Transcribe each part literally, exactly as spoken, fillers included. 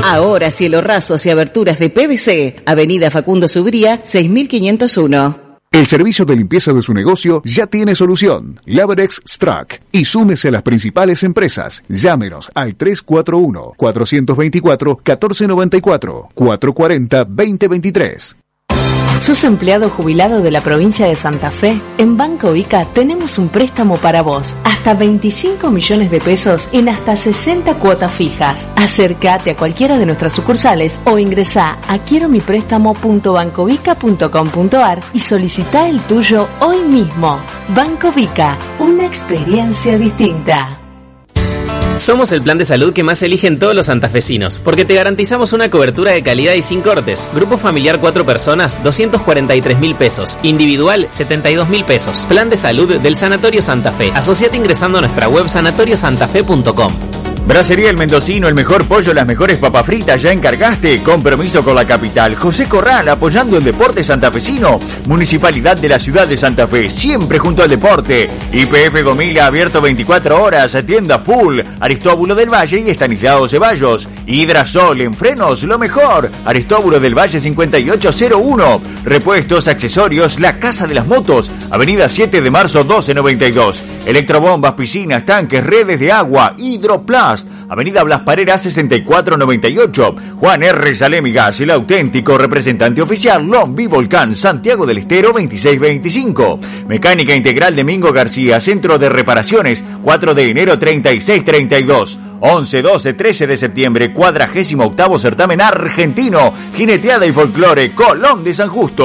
Ahora cielorrazos y aberturas de P V C. Avenida Facundo Subría, seis mil quinientos uno. El servicio de limpieza de su negocio ya tiene solución. Laberex Strack. Y súmese a las principales empresas. Llámenos al tres cuatro uno, cuatro dos cuatro, uno cuatro nueve cuatro, cuatro cuatro cero, dos cero dos tres. ¿Sos empleado jubilado de la provincia de Santa Fe? En Banco Vica tenemos un préstamo para vos. Hasta veinticinco millones de pesos en hasta sesenta cuotas fijas. Acércate a cualquiera de nuestras sucursales o ingresá a quiero mi préstamo punto bancovica punto com punto ar y solicitá el tuyo hoy mismo. Banco Vica, una experiencia distinta. Somos el plan de salud que más eligen todos los santafesinos, porque te garantizamos una cobertura de calidad y sin cortes. Grupo familiar cuatro personas, doscientos cuarenta y tres mil pesos. Individual, setenta y dos mil pesos. Plan de salud del Sanatorio Santa Fe. Asociate ingresando a nuestra web sanatorio santa fe punto com. Bracería El Mendocino, el mejor pollo, las mejores papas fritas, ¿ya encargaste? Compromiso con la capital. José Corral, apoyando el deporte santafesino. Municipalidad de la ciudad de Santa Fe, siempre junto al deporte. Y P F Gomila, abierto veinticuatro horas, tienda full. Aristóbulo del Valle y Estanislao Ceballos. Hidrasol, en frenos, lo mejor. Aristóbulo del Valle cincuenta y ocho cero uno. Repuestos, accesorios, la Casa de las Motos. Avenida siete de marzo doce noventa y dos. Electrobombas, piscinas, tanques, redes de agua, Hidroplast. Avenida Blas Parera sesenta y cuatro noventa y ocho. Juan R. Salemigas, el auténtico representante oficial Lombi Volcán, Santiago del Estero veintiséis veinticinco. Mecánica Integral de Mingo García, Centro de Reparaciones, cuatro de enero treinta y seis treinta y dos. once, doce, trece de septiembre, cuadragésimo octavo certamen argentino, jineteada y folclore, Colón de San Justo.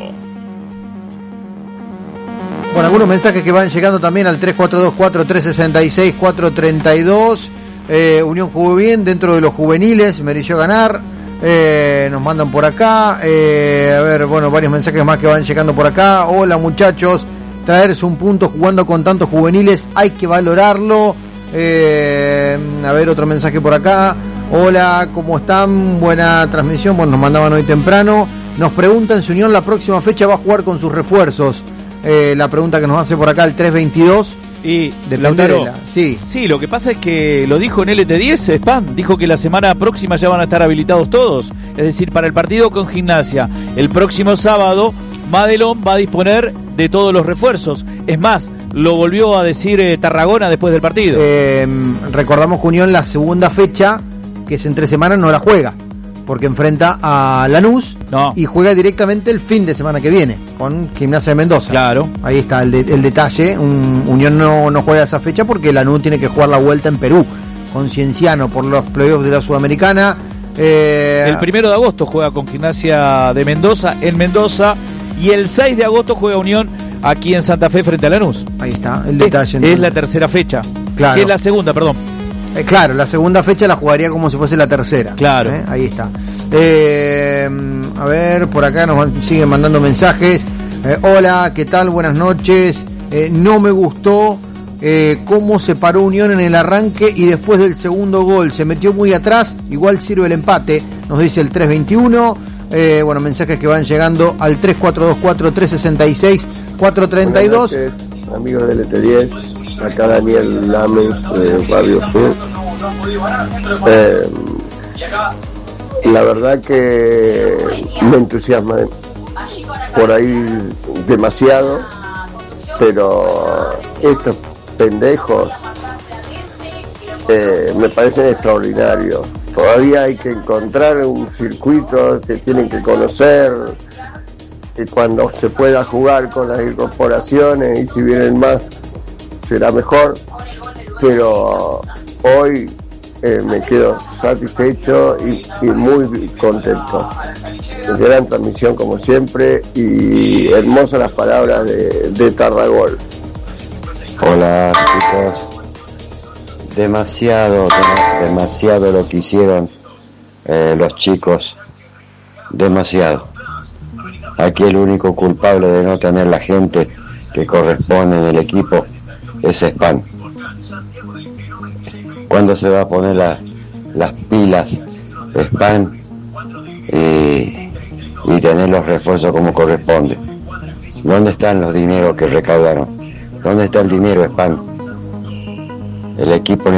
Bueno, algunos mensajes que van llegando también al tres cuatro dos cuatro tres seis seis cuatro tres dos. Eh, Unión jugó bien dentro de los juveniles, mereció ganar. Eh, nos mandan por acá. Eh, a ver, bueno, varios mensajes más que van llegando por acá. Hola muchachos, traerse un punto jugando con tantos juveniles hay que valorarlo. Eh, a ver, otro mensaje por acá. Hola, ¿cómo están? Buena transmisión. Bueno, nos mandaban hoy temprano. Nos preguntan si Unión la próxima fecha va a jugar con sus refuerzos. Eh, la pregunta que nos hace por acá el tres veintidós y de Lautaro. Sí. Sí, lo que pasa es que lo dijo en L T diez, Spam, dijo que la semana próxima ya van a estar habilitados todos. Es decir, para el partido con Gimnasia, el próximo sábado, Madelón va a disponer de todos los refuerzos. Es más, lo volvió a decir eh, Tarragona después del partido. Eh, recordamos que Unión la segunda fecha, que es entre semanas, no la juega, porque enfrenta a Lanús no. y juega directamente el fin de semana que viene con Gimnasia de Mendoza. Claro. Ahí está el, de, el detalle. Un, Unión no, no juega esa fecha porque Lanús tiene que jugar la vuelta en Perú con Cienciano por los playoffs de la Sudamericana. Eh, el primero de agosto juega con Gimnasia de Mendoza en Mendoza y el seis de agosto juega Unión aquí en Santa Fe frente a Lanús. Ahí está el detalle. Es, es la tercera fecha. Claro. Que es la segunda, perdón. Eh, claro, la segunda fecha la jugaría como si fuese la tercera. Claro. ¿Eh? Ahí está. Eh, a ver, por acá nos van, siguen mandando mensajes. Eh, hola, ¿qué tal? Buenas noches. Eh, no me gustó eh, cómo se paró Unión en el arranque y después del segundo gol. Se metió muy atrás, igual sirve el empate, nos dice el tres veintiuno. Eh, bueno, mensajes que van llegando al tres cuatro dos cuatro tres seis seis cuatro tres dos. Buenas noches, amigos del L T diez. Acá Daniel Lames de Radio Sur. Eh, la verdad que me entusiasma por ahí demasiado, pero estos pendejos eh, me parecen extraordinarios. Todavía hay que encontrar un circuito que tienen que conocer, y cuando se pueda jugar con las incorporaciones y si vienen más será mejor, pero hoy eh, me quedo satisfecho y, y muy contento. Gran transmisión como siempre y hermosas las palabras de, de Tarragol. Hola chicos, demasiado, demasiado lo que hicieron eh, los chicos, demasiado. Aquí el único culpable de no tener la gente que corresponde en el equipo es Spam. ¿Cuándo se va a poner la, las pilas Spam y, y tener los refuerzos como corresponde? ¿Dónde están los dineros que recaudaron? ¿Dónde está el dinero, Spam? El equipo